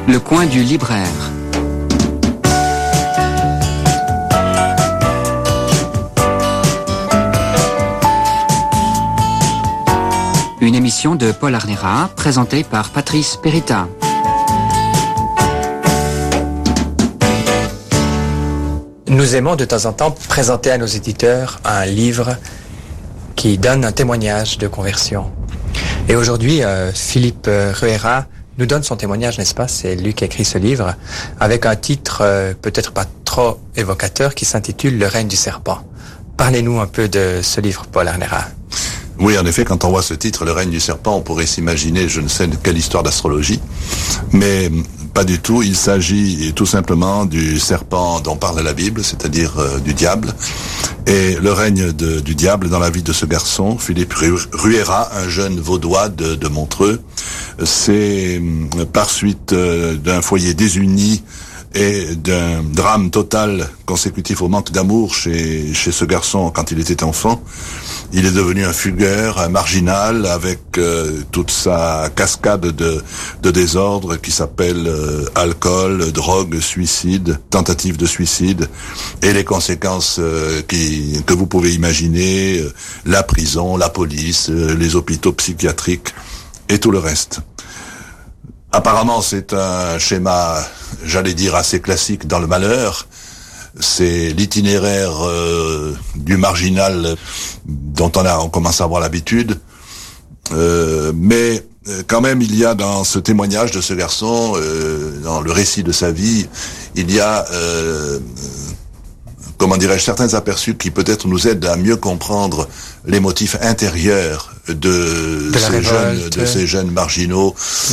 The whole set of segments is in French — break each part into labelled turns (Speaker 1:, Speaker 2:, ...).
Speaker 1: Le coin du libraire. Une émission de Paul Arnera, présentée par Patrice Périta.
Speaker 2: Nous aimons de temps en temps présenter à nos éditeurs un livre qui donne un témoignage de conversion. Et aujourd'hui, Philippe Ruera nous donne son témoignage, n'est-ce pas? C'est lui qui a écrit ce livre, avec un titre peut-être pas trop évocateur qui s'intitule « Le règne du serpent ». Parlez-nous un peu de ce livre, Paul Arnera.
Speaker 3: Oui, en effet, quand on voit ce titre, Le règne du serpent, on pourrait s'imaginer je ne sais quelle histoire d'astrologie, mais pas du tout. Il s'agit tout simplement du serpent dont parle la Bible, c'est-à-dire du diable. Et le règne du diable dans la vie de ce garçon, Philippe Ruera, un jeune vaudois de Montreux, c'est par suite d'un foyer désuni et d'un drame total consécutif au manque d'amour chez ce garçon quand il était enfant. Il est devenu un fugueur, un marginal, avec toute sa cascade de désordre qui s'appelle alcool, drogue, suicide, tentative de suicide, et les conséquences que vous pouvez imaginer, la prison, la police, les hôpitaux psychiatriques et tout le reste. Apparemment, c'est un schéma, j'allais dire, assez classique dans le malheur. C'est l'itinéraire du marginal dont on commence à avoir l'habitude. Mais quand même, il y a dans ce témoignage de ce garçon, dans le récit de sa vie, il y a, comment dirais-je, certains aperçus qui peut-être nous aident à mieux comprendre les motifs intérieurs de ces jeunes marginaux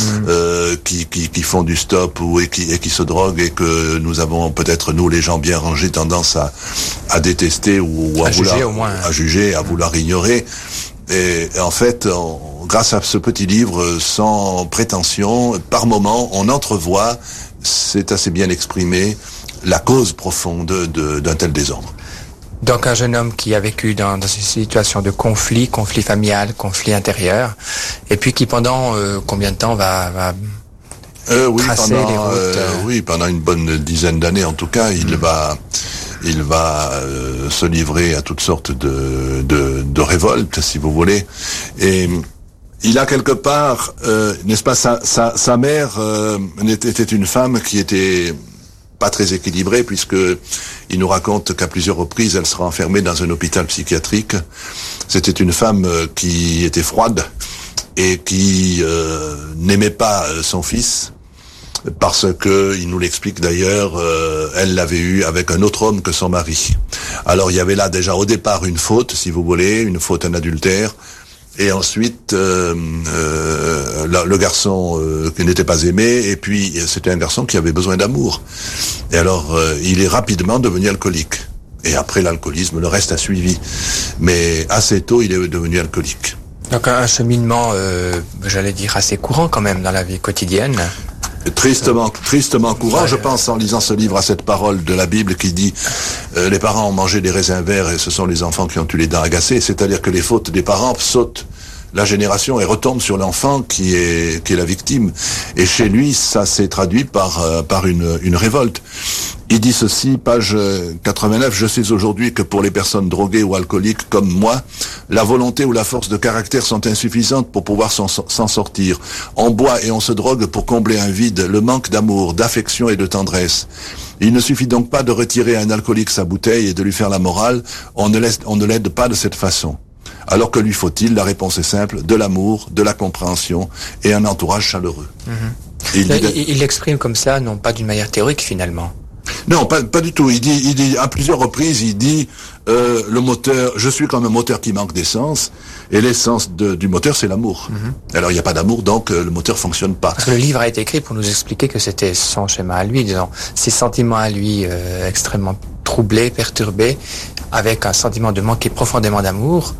Speaker 3: qui font du stop et qui se droguent et que nous avons peut-être, nous les gens bien rangés, tendance à détester ou à juger, à vouloir ignorer. Et en fait, grâce à ce petit livre, sans prétention, par moment, on entrevoit, c'est assez bien exprimé, la cause profonde d'un tel désordre.
Speaker 2: Donc un jeune homme qui a vécu dans une situation de conflit familial, conflit intérieur, et puis qui pendant combien de temps va tracer les routes
Speaker 3: Oui, pendant une bonne dizaine d'années en tout cas, il va se livrer à toutes sortes de révoltes, si vous voulez, et il a quelque part, n'est-ce pas, sa mère était une femme qui était pas très équilibrée, puisque il nous raconte qu'à plusieurs reprises elle sera enfermée dans un hôpital psychiatrique. C'était une femme qui était froide et qui n'aimait pas son fils, parce que, il nous l'explique d'ailleurs, elle l'avait eu avec un autre homme que son mari. Alors il y avait là déjà au départ une faute, si vous voulez, une faute, un adultère. Et ensuite, le garçon qui n'était pas aimé, et puis c'était un garçon qui avait besoin d'amour. Et alors, il est rapidement devenu alcoolique. Et après l'alcoolisme, le reste a suivi. Mais assez tôt, il est devenu alcoolique.
Speaker 2: Donc un cheminement, j'allais dire, assez courant quand même dans la vie quotidienne.
Speaker 3: Tristement courant. Ouais. Je pense, en lisant ce livre, à cette parole de la Bible qui dit les parents ont mangé des raisins verts et ce sont les enfants qui ont eu les dents agacées. C'est-à-dire que les fautes des parents sautent la génération et retombent sur l'enfant qui est la victime. Et chez lui, ça s'est traduit par une révolte. Il dit ceci, page 89, « Je sais aujourd'hui que pour les personnes droguées ou alcooliques comme moi, la volonté ou la force de caractère sont insuffisantes pour pouvoir s'en sortir. On boit et on se drogue pour combler un vide, le manque d'amour, d'affection et de tendresse. Il ne suffit donc pas de retirer à un alcoolique sa bouteille et de lui faire la morale, on ne l'aide pas de cette façon. Alors que lui faut-il? La réponse est simple, de l'amour, de la compréhension et un entourage chaleureux. »
Speaker 2: Il l'exprime comme ça, non pas d'une manière théorique finalement.
Speaker 3: Non, pas du tout. Il dit à plusieurs reprises, le moteur, je suis comme un moteur qui manque d'essence, et l'essence du moteur, c'est l'amour. Alors il n'y a pas d'amour, donc le moteur fonctionne pas.
Speaker 2: Parce que le livre a été écrit pour nous expliquer que c'était son schéma à lui, disons, ses sentiments à lui extrêmement troublés, perturbés, avec un sentiment de manquer profondément d'amour.